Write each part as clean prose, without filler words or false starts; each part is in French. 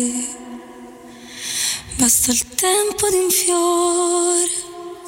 Basta il tempo di un fiore.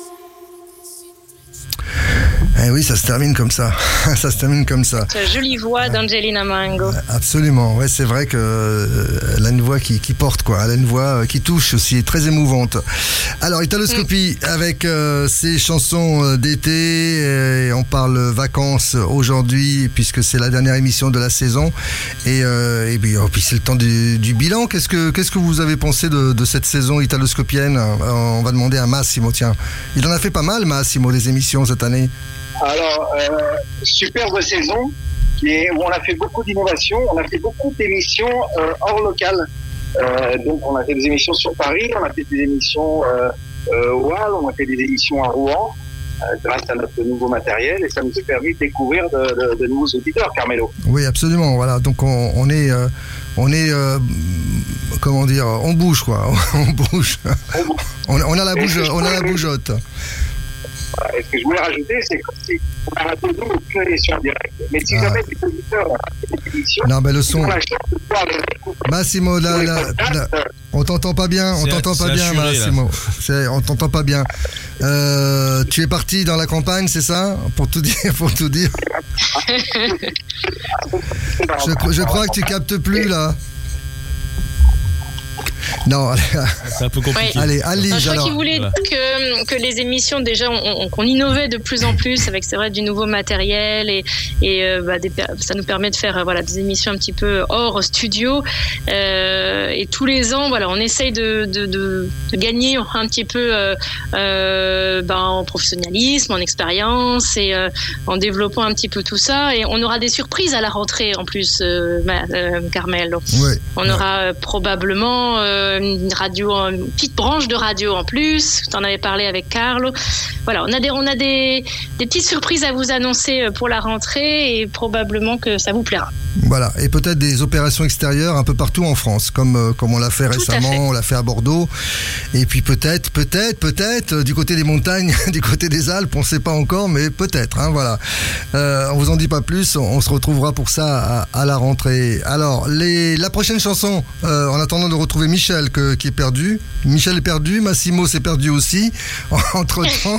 Eh oui, ça se termine comme ça. Ça se termine comme ça. Cette jolie voix d'Angelina Mango. Absolument. Ouais, c'est vrai que elle a une voix qui porte, quoi. Elle a une voix qui touche aussi, très émouvante. Alors, Italoscopie avec ses chansons d'été. Et on parle vacances aujourd'hui puisque c'est la dernière émission de la saison. Et puis c'est le temps du bilan. Qu'est-ce que vous avez pensé de cette saison italoscopienne? On va demander à Massimo. Tiens, il en a fait pas mal, Massimo, des émissions cette année. Alors, superbe saison où on a fait beaucoup d'innovations, on a fait beaucoup d'émissions hors local. Donc on a fait des émissions sur Paris, on a fait des émissions au Hall, on a fait des émissions à Rouen, grâce à notre nouveau matériel, et ça nous a permis de découvrir de nouveaux auditeurs, Carmelo. Oui, absolument, voilà, donc on est comment dire, on bouge, quoi, on bouge. On a la bougeotte. Et ce que je voulais rajouter, c'est qu'on a raté aucune émission directe. Mais si jamais des auditeurs ont raté des émissions, non, le son. Massimo, là, on t'entend pas bien, Massimo. On t'entend pas bien. Tu es parti dans la campagne, c'est ça? Pour tout dire. Je crois que tu captes plus, là. Non, c'est un peu compliqué. Oui. Allez, Alice, je crois qu'il voulait que les émissions, déjà, qu'on innovait de plus en plus avec, c'est vrai, du nouveau matériel et ça nous permet de faire des émissions un petit peu hors studio. Et tous les ans, on essaye de gagner un petit peu en professionnalisme, en expérience et en développant un petit peu tout ça. Et on aura des surprises à la rentrée en plus, Carmel. Oui. On aura probablement une petite branche de radio en plus. Tu en avais parlé avec Carlo. Voilà, on a des petites surprises à vous annoncer pour la rentrée et probablement que ça vous plaira. Voilà, et peut-être des opérations extérieures un peu partout en France, comme on l'a fait récemment, on l'a fait à Bordeaux. Et puis peut-être du côté des montagnes, du côté des Alpes, on ne sait pas encore, mais peut-être. Voilà. On vous en dit pas plus, on se retrouvera pour ça à la rentrée. Alors, la prochaine chanson, en attendant de retrouver Michel qui est perdu. Michel est perdu, Massimo s'est perdu aussi, entre-temps.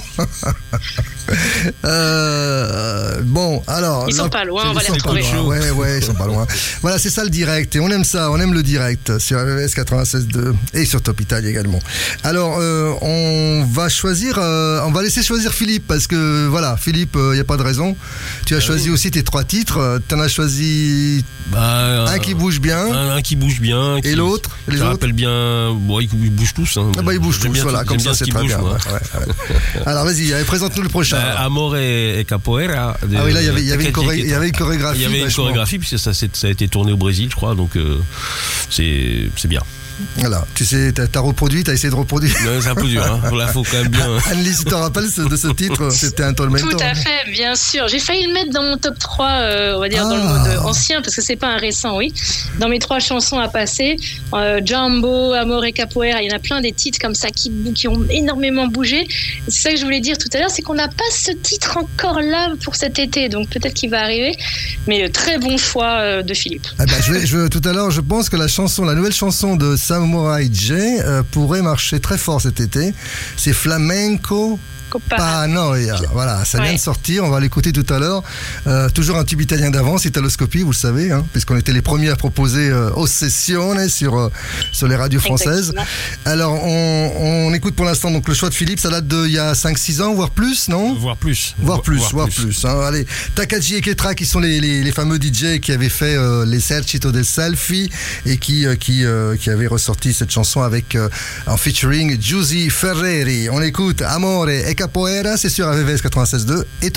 Bon, alors... Ils sont pas loin, on va les retrouver. Ouais, ils sont pas loin. Voilà, c'est ça le direct, et on aime ça, on aime le direct sur RVVS 96.2 et sur Top Italia également. Alors, on va laisser choisir Philippe, parce que voilà, Philippe, il n'y a pas de raison. Tu as choisi aussi tes 3 titres, tu en as choisi un qui bouge bien. Un qui bouge bien. Et l'autre? Je me rappelle bien, ils bougent tous. Hein. Ils bougent tous, voilà, comme ça c'est très bien. Ouais. Alors vas-y, présente-nous le prochain. Amore et Capoeira. Ah oui, là il y avait une chorégraphie. Il y avait une chorégraphie, puisque ça a été tourné au Brésil, je crois, donc c'est bien. Voilà, tu sais, t'as reproduit, t'as essayé de reproduire. Ouais, c'est un peu dur, hein. Là, faut quand même bien. Annelise, tu te rappelles de ce titre? C'était un tormento. Tout à fait, bien sûr. J'ai failli le mettre dans mon top 3, on va dire, dans le mode ancien, parce que c'est pas un récent, oui. Dans mes 3 chansons à passer, Jumbo, Amore et Capoeira, il y en a plein des titres comme ça qui ont énormément bougé. Et c'est ça que je voulais dire tout à l'heure, c'est qu'on n'a pas ce titre encore là pour cet été, donc peut-être qu'il va arriver. Mais très bon choix de Philippe. Tout à l'heure, je pense que la nouvelle chanson de Samurai J pourrait marcher très fort cet été. C'est Flamenco Paranoia. Voilà, ça vient de sortir, on va l'écouter tout à l'heure. Toujours un tube italien d'avance, Italoscopie, vous le savez, puisqu'on était les premiers à proposer Ossessione sur les radios françaises. Exactement. Alors, on écoute pour l'instant donc le choix de Philippe, ça date d'il y a 5-6 ans, voire plus, non? Voire plus. Allez, Takagi et Ketra, qui sont les fameux DJ qui avaient fait l'Esercito del Selfie et qui avaient ressorti cette chanson avec en featuring Giusy Ferreri. On écoute Amore e Capoeira, c'est sur RVVS 96.2 et